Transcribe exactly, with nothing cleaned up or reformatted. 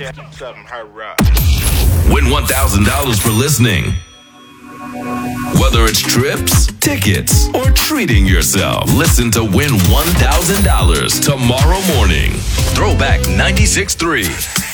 Something her up. Win one thousand dollars for listening. Whether it's trips, tickets, or treating yourself, listen to Win one thousand dollars tomorrow morning. Throwback ninety-six point three.